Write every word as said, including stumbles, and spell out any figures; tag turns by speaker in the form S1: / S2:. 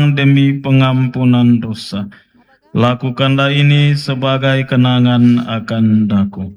S1: Tuhan demi pengampunan dosa. Lakukanlah ini sebagai kenangan akan daku.